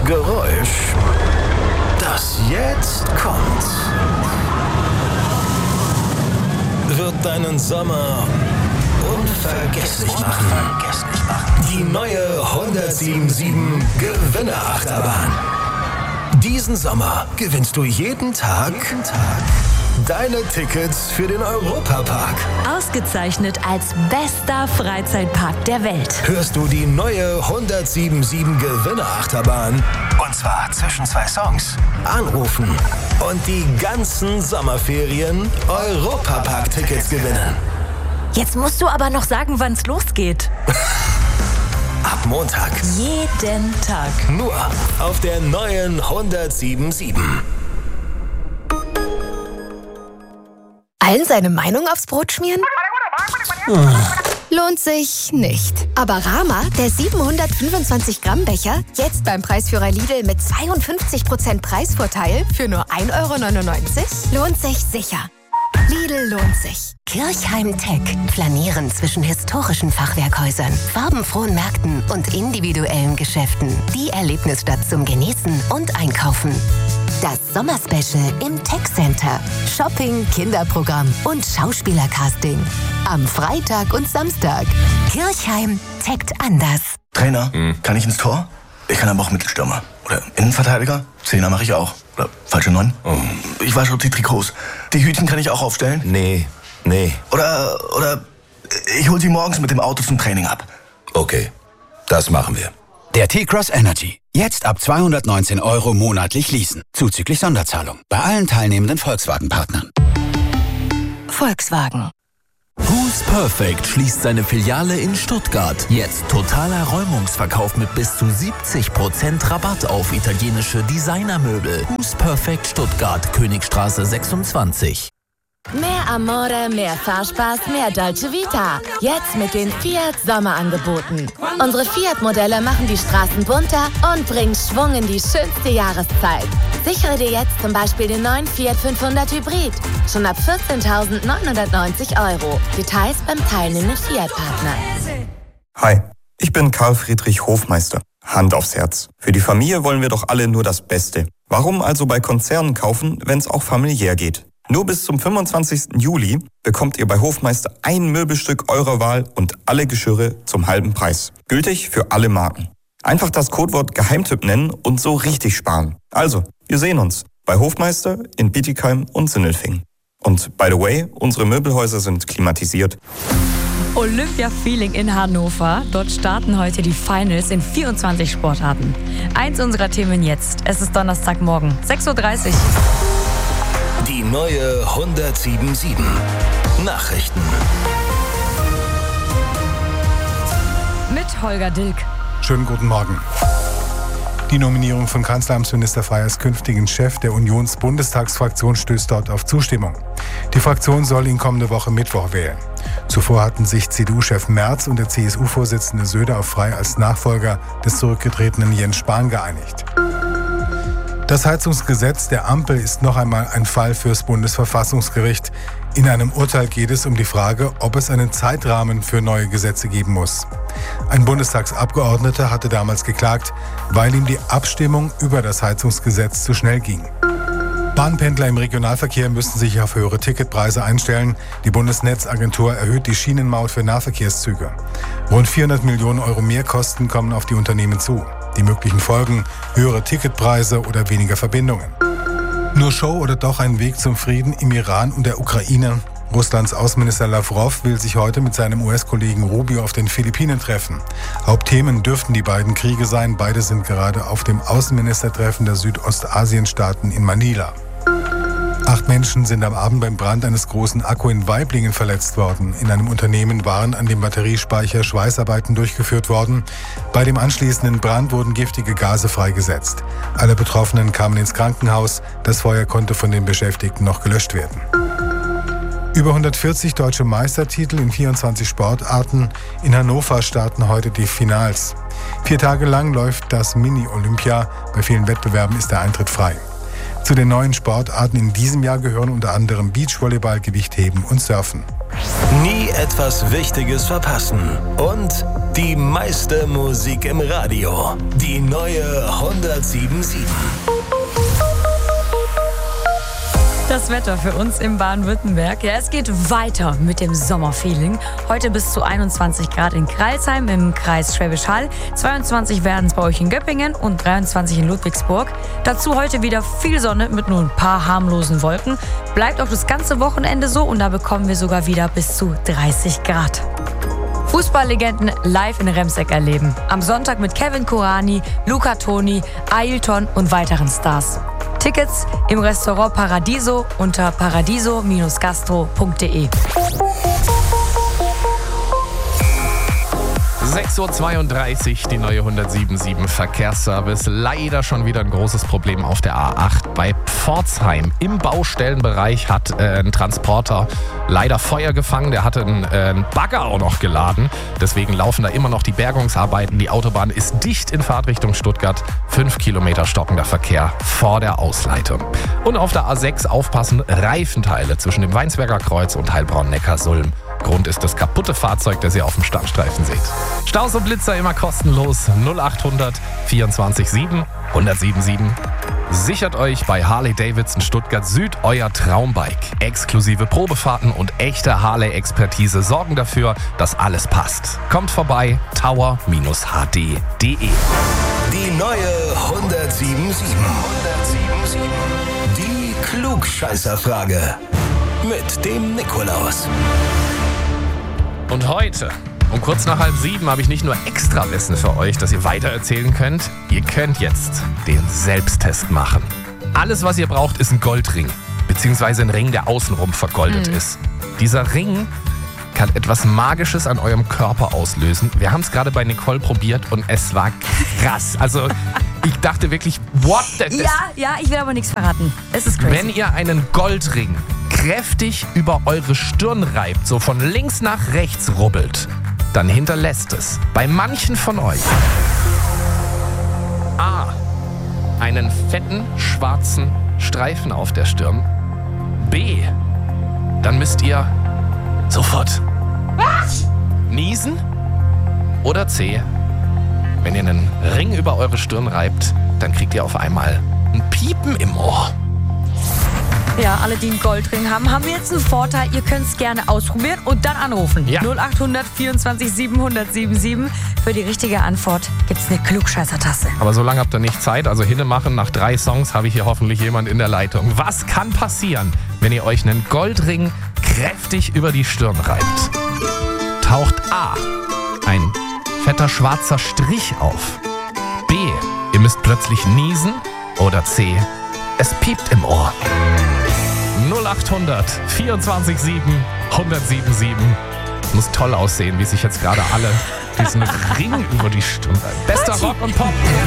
Geräusch, das jetzt kommt, wird deinen Sommer unvergesslich machen. Die neue 107.7 Gewinnerachterbahn. Diesen Sommer gewinnst du jeden Tag deine Tickets für den Europapark. Ausgezeichnet als bester Freizeitpark der Welt. Hörst du die neue 107.7 Gewinnerachterbahn? Und zwar zwischen 2 Songs. Anrufen und die ganzen Sommerferien Europapark-Tickets gewinnen. Jetzt musst du aber noch sagen, wann's losgeht. Ab Montag. Jeden Tag. Nur auf der neuen 107.7. Allen seine Meinung aufs Brot schmieren? Lohnt sich nicht. Aber Rama, der 725 Gramm Becher, jetzt beim Preisführer Lidl mit 52% Preisvorteil für nur 1,99 €, lohnt sich sicher. Lidl lohnt sich. Kirchheim Tech. Flanieren zwischen historischen Fachwerkhäusern, farbenfrohen Märkten und individuellen Geschäften. Die Erlebnisstadt zum Genießen und Einkaufen. Das Sommerspecial im Tech Center. Shopping, Kinderprogramm und Schauspielercasting. Am Freitag und Samstag. Kirchheim techt anders. Trainer, kann ich ins Tor? Ich kann aber auch Mittelstürmer. Oder Innenverteidiger? Zehner mache ich auch. Oder falsche 9. Ich wasche auch die Trikots. Die Hütchen kann ich auch aufstellen? Nee. Oder ich hol sie morgens mit dem Auto zum Training ab. Okay, das machen wir. Der T-Cross Energy. Jetzt ab 219 € monatlich leasen. Zuzüglich Sonderzahlung. Bei allen teilnehmenden Volkswagen-Partnern. Volkswagen. Who's Perfect schließt seine Filiale in Stuttgart. Jetzt totaler Räumungsverkauf mit bis zu 70% Rabatt auf italienische Designermöbel. Who's Perfect Stuttgart, Königstraße 26. Mehr Amore, mehr Fahrspaß, mehr Dolce Vita. Jetzt mit den Fiat Sommerangeboten. Unsere Fiat-Modelle machen die Straßen bunter und bringen Schwung in die schönste Jahreszeit. Sichere dir jetzt zum Beispiel den neuen Fiat 500 Hybrid. Schon ab 14.990 €. Details beim teilnehmenden Fiat-Partner. Hi, ich bin Karl Friedrich Hofmeister. Hand aufs Herz. Für die Familie wollen wir doch alle nur das Beste. Warum also bei Konzernen kaufen, wenn es auch familiär geht? Nur bis zum 25. Juli bekommt ihr bei Hofmeister ein Möbelstück eurer Wahl und alle Geschirre zum halben Preis. Gültig für alle Marken. Einfach das Codewort Geheimtipp nennen und so richtig sparen. Also, wir sehen uns bei Hofmeister in Bietigheim und Sindelfingen. Und by the way, unsere Möbelhäuser sind klimatisiert. Olympia-Feeling in Hannover. Dort starten heute die Finals in 24 Sportarten. Eins unserer Themen jetzt. Es ist Donnerstagmorgen, 6:30 Uhr. Die neue 107.7 Nachrichten. Mit Holger Dilk. Schönen guten Morgen. Die Nominierung von Kanzleramtsminister Frey als künftigen Chef der Unions-Bundestagsfraktion stößt dort auf Zustimmung. Die Fraktion soll ihn kommende Woche Mittwoch wählen. Zuvor hatten sich CDU-Chef Merz und der CSU-Vorsitzende Söder auf Frey als Nachfolger des zurückgetretenen Jens Spahn geeinigt. Das Heizungsgesetz der Ampel ist noch einmal ein Fall fürs Bundesverfassungsgericht. In einem Urteil geht es um die Frage, ob es einen Zeitrahmen für neue Gesetze geben muss. Ein Bundestagsabgeordneter hatte damals geklagt, weil ihm die Abstimmung über das Heizungsgesetz zu schnell ging. Bahnpendler im Regionalverkehr müssen sich auf höhere Ticketpreise einstellen. Die Bundesnetzagentur erhöht die Schienenmaut für Nahverkehrszüge. Rund 400 Millionen € Mehrkosten kommen auf die Unternehmen zu. Die möglichen Folgen: höhere Ticketpreise oder weniger Verbindungen. Nur Show oder doch ein Weg zum Frieden im Iran und der Ukraine? Russlands Außenminister Lavrov will sich heute mit seinem US-Kollegen Rubio auf den Philippinen treffen. Hauptthemen dürften die beiden Kriege sein. Beide sind gerade auf dem Außenministertreffen der Südostasienstaaten in Manila. 8 Menschen sind am Abend beim Brand eines großen Akku in Waiblingen verletzt worden. In einem Unternehmen waren an dem Batteriespeicher Schweißarbeiten durchgeführt worden. Bei dem anschließenden Brand wurden giftige Gase freigesetzt. Alle Betroffenen kamen ins Krankenhaus. Das Feuer konnte von den Beschäftigten noch gelöscht werden. Über 140 deutsche Meistertitel in 24 Sportarten. In Hannover starten heute die Finals. 4 Tage lang läuft das Mini-Olympia. Bei vielen Wettbewerben ist der Eintritt frei. Zu den neuen Sportarten in diesem Jahr gehören unter anderem Beachvolleyball, Gewichtheben und Surfen. Nie etwas Wichtiges verpassen und Die meiste Musik im Radio. Die neue 107.7. Das Wetter für uns in Baden-Württemberg. Ja, es geht weiter mit dem Sommerfeeling. Heute bis zu 21 Grad in Crailsheim im Kreis Schwäbisch Hall. 22 werden es bei euch in Göppingen und 23 in Ludwigsburg. Dazu heute wieder viel Sonne mit nur ein paar harmlosen Wolken. Bleibt auch das ganze Wochenende so und da bekommen wir sogar wieder bis zu 30 Grad. Fußballlegenden live in Remseck erleben. Am Sonntag mit Kevin Kurani, Luca Toni, Ailton und weiteren Stars. Tickets im Restaurant Paradiso unter paradiso-gastro.de. 6.32 Uhr, die neue 107.7 Verkehrsservice. Leider schon wieder ein großes Problem auf der A8 bei Pforzheim. Im Baustellenbereich hat ein Transporter leider Feuer gefangen. Der hatte einen Bagger auch noch geladen. Deswegen laufen da immer noch die Bergungsarbeiten. Die Autobahn ist dicht in Fahrtrichtung Stuttgart. 5 Kilometer stockender Verkehr vor der Ausleitung. Und auf der A6 aufpassen, Reifenteile zwischen dem Weinsberger Kreuz und Heilbronn-Neckarsulm. Grund ist das kaputte Fahrzeug, das ihr auf dem Standstreifen seht. Staus und Blitzer immer kostenlos. 0800 24 7 1077. Sichert euch bei Harley-Davidson Stuttgart Süd euer Traumbike. Exklusive Probefahrten und echte Harley-Expertise sorgen dafür, dass alles passt. Kommt vorbei, tower-hd.de. Die neue 107.7. Die Klugscheißerfrage. Mit dem Nikolaus. Und heute, um kurz nach 6:30, habe ich nicht nur extra Wissen für euch, das ihr weitererzählen könnt. Ihr könnt jetzt den Selbsttest machen. Alles, was ihr braucht, ist ein Goldring. Beziehungsweise ein Ring, der außenrum vergoldet ist. Dieser Ring kann etwas Magisches an eurem Körper auslösen. Wir haben es gerade bei Nicole probiert und es war krass. Also ich dachte wirklich, what the... Ja, ich will aber nichts verraten. Es ist crazy. Wenn ihr einen Goldring kräftig über eure Stirn reibt, so von links nach rechts rubbelt, dann hinterlässt es bei manchen von euch A. einen fetten schwarzen Streifen auf der Stirn. B. dann müsst ihr sofort niesen. Oder C. wenn ihr einen Ring über eure Stirn reibt, dann kriegt ihr auf einmal ein Piepen im Ohr. Ja, alle, die einen Goldring haben wir jetzt einen Vorteil. Ihr könnt es gerne ausprobieren und dann anrufen. Ja. 0800 24 7 1077. Für die richtige Antwort gibt es eine Klugscheißer-Tasse. Aber so lange habt ihr nicht Zeit. Also hinne machen. Nach 3 Songs habe ich hier hoffentlich jemand in der Leitung. Was kann passieren, wenn ihr euch einen Goldring kräftig über die Stirn reibt? Taucht A. ein fetter schwarzer Strich auf. B. ihr müsst plötzlich niesen. Oder C. es piept im Ohr. 0800 24 7 1077. Muss toll aussehen, wie sich jetzt gerade alle diesen Ring über die Stirn reiben. Bester Rock und Pop.